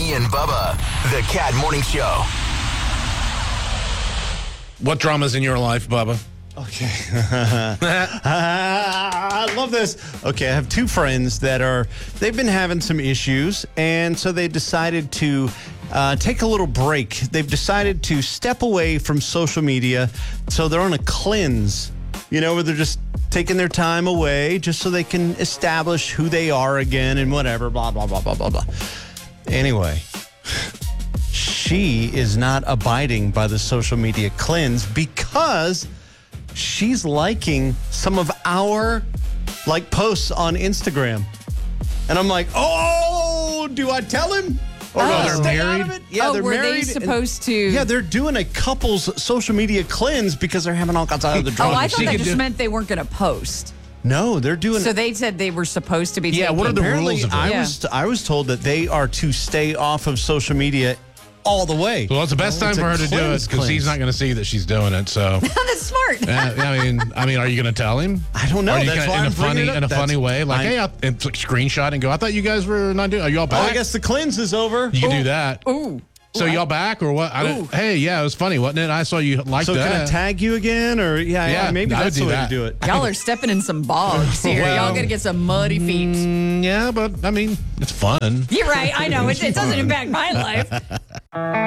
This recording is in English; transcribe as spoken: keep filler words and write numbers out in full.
Johnny and Bubba, the Cat Morning Show. What drama's in your life, Bubba? Okay. I love this. Okay, I have two friends that are, they've been having some issues, and so they decided to uh, take a little break. They've decided to step away from social media, so they're on a cleanse, you know, where they're just taking their time away just so they can establish who they are again and whatever, blah, blah, blah, blah, blah, blah. Anyway, she is not abiding by the social media cleanse because she's liking some of our like posts on Instagram. And I'm like, oh, do I tell him? Or Oh, do I they're stay out married? of it? Yeah, oh, they're were married. they and- supposed to? Yeah, they're doing a couple's social media cleanse because they're having all kinds of other Oh, drama. I thought She that could just do- meant they weren't going to post. No, they're doing. So they said they were supposed to be. Yeah, taking what are the apparently, rules of it? I Yeah. was I was told that they are to stay off of social media all the way. Well, it's the best Oh, time it's for a her to do it cleanse, because he's cleanse. not going to see that she's doing it. So, That's smart. uh, I mean, I mean, are you going to tell him? I don't know. Are you That's gonna, why in I'm a funny, bringing it up. in a That's- funny way, like, I- hey, I'll, and like, screenshot and go. I thought you guys were not doing. Are y'all Oh, back? I guess the cleanse is over. you can do that. Ooh. So y'all back or what? I don't, hey, yeah, it was funny, wasn't it? I saw you like So that. can I tag you again, or yeah, yeah, Yeah, maybe I would that's do the way that. to do it. Y'all are stepping in some bogs here. Well, Y'all got to get some muddy feet. Mm, yeah, but I mean, it's fun. You're right. I know. It, it doesn't impact my life.